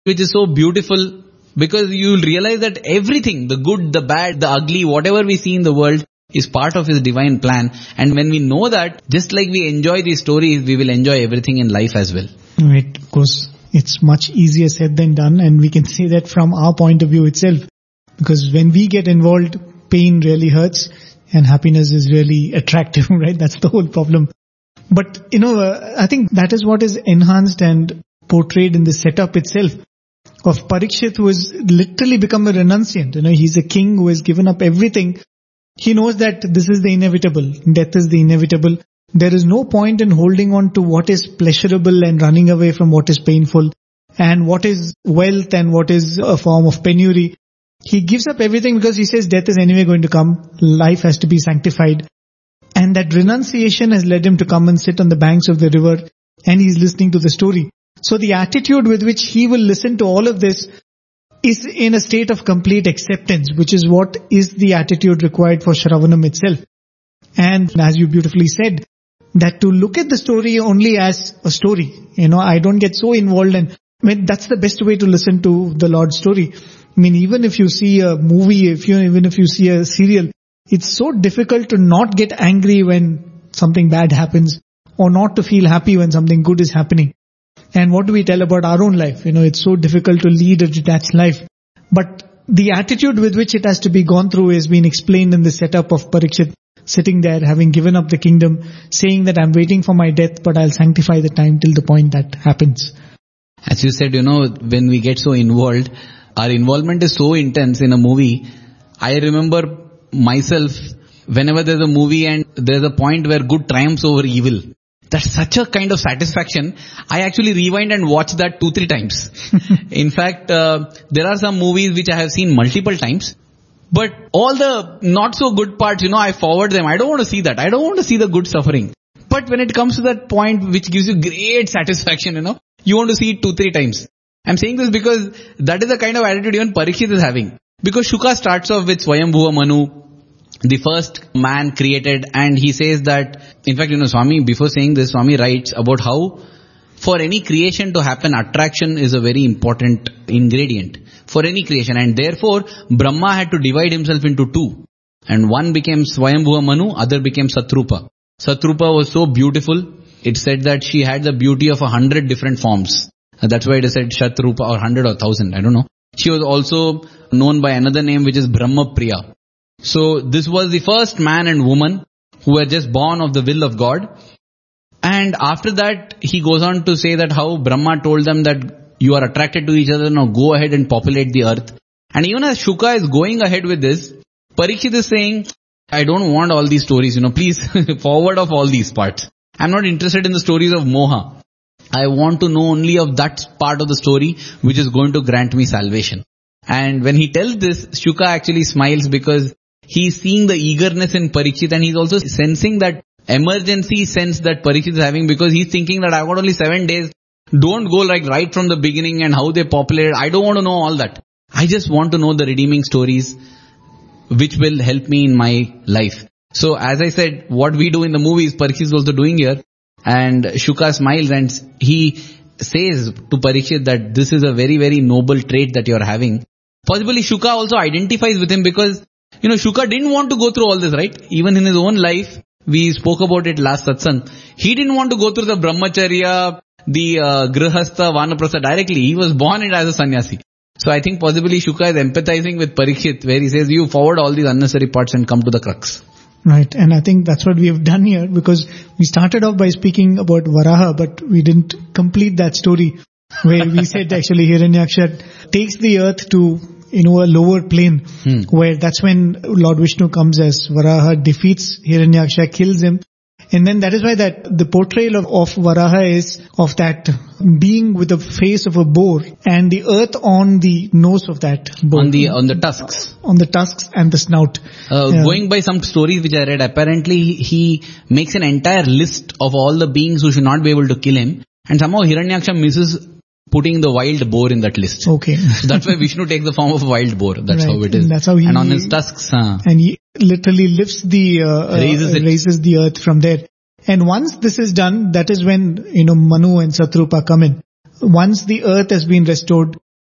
which is so beautiful, because you will realize that everything, the good, the bad, the ugly, whatever we see in the world is part of His divine plan. And when we know that, just like we enjoy these stories, we will enjoy everything in life as well. Right, of course, it's much easier said than done, and we can say that from our point of view itself. Because when we get involved, pain really hurts and happiness is really attractive, right? That's the whole problem. But, I think that is what is enhanced and portrayed in the setup itself of Parikshit, who has literally become a renunciant. He's a king who has given up everything. He knows that this is the inevitable. Death is the inevitable. There is no point in holding on to what is pleasurable and running away from what is painful, and what is wealth and what is a form of penury. He gives up everything because he says death is anyway going to come. Life has to be sanctified. And that renunciation has led him to come and sit on the banks of the river, and he's listening to the story. So the attitude with which he will listen to all of this is in a state of complete acceptance, which is what is the attitude required for Shravanam itself. And as you beautifully said, that to look at the story only as a story, I don't get so involved, and that's the best way to listen to the Lord's story. Even if you see a movie, even if you see a serial, it's so difficult to not get angry when something bad happens, or not to feel happy when something good is happening. And what do we tell about our own life? It's so difficult to lead a detached life. But the attitude with which it has to be gone through has been explained in the setup of Parikshit sitting there, having given up the kingdom, saying that I'm waiting for my death, but I'll sanctify the time till the point that happens. As you said, when we get so involved, our involvement is so intense in a movie. I remember myself, whenever there's a movie and there's a point where good triumphs over evil, that's such a kind of satisfaction. I actually rewind and watch that 2-3 times. In fact, there are some movies which I have seen multiple times, but all the not so good parts, I forward them. I don't want to see that. I don't want to see the good suffering. But when it comes to that point which gives you great satisfaction, you want to see it 2-3 times. I'm saying this because that is the kind of attitude even Parikshit is having. Because Shuka starts off with Swayambhuva Manu, the first man created, and he says that, in fact, Swami, before saying this, Swami writes about how for any creation to happen, attraction is a very important ingredient for any creation, and therefore Brahma had to divide himself into two, and one became Swayambhuva Manu, other became Satrupa. Satrupa was so beautiful, it said that she had the beauty of 100 different forms. That's why it is said Shatrupa, or 100 or 1000, I don't know. She was also known by another name, which is Brahma Priya. So this was the first man and woman who were just born of the will of God. And after that, he goes on to say that how Brahma told them that you are attracted to each other, now go ahead and populate the earth. And even as Shuka is going ahead with this, Parikshit is saying, I don't want all these stories, please forward of all these parts. I'm not interested in the stories of Moha. I want to know only of that part of the story which is going to grant me salvation. And when he tells this, Shuka actually smiles because he's seeing the eagerness in Parikshit, and he's also sensing that emergency sense that Parikshit is having, because he's thinking that I've got only 7 days. Don't go right from the beginning and how they populated. I don't want to know all that. I just want to know the redeeming stories which will help me in my life. So as I said, what we do in the movies, Parikshit is also doing here. And Shuka smiles and he says to Parikshit that this is a very, very noble trait that you're having. Possibly Shuka also identifies with him because, Shuka didn't want to go through all this, right? Even in his own life, we spoke about it last satsang. He didn't want to go through the brahmacharya, the grihastha, vanaprastha directly. He was born as a sannyasi. So I think possibly Shuka is empathizing with Parikshit, where he says, you forward all these unnecessary parts and come to the crux. Right, and I think that's what we have done here, because we started off by speaking about Varaha, but we didn't complete that story, where we said actually Hiranyaksha takes the earth to, a lower plane, where that's when Lord Vishnu comes as Varaha, defeats Hiranyaksha, kills him. And then that is why that the portrayal of Varaha is of that being with the face of a boar and the earth on the nose of that boar. On the tusks. On the tusks and the snout. Going by some stories which I read, apparently he makes an entire list of all the beings who should not be able to kill him. And somehow Hiranyaksha misses putting the wild boar in that list. Okay. So that's why Vishnu takes the form of a wild boar. That's right. How it is. And that's how and on his tusks. And he literally lifts raises the earth from there. And once this is done, that is when, Manu and Satrupa come in. Once the earth has been restored,